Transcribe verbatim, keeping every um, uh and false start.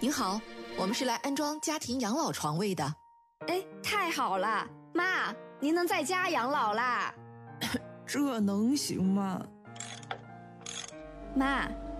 您好，我们是来安装家庭养老床位的。 哎，太好了，妈，您能在家养老啦？ 这能行吗？ 妈，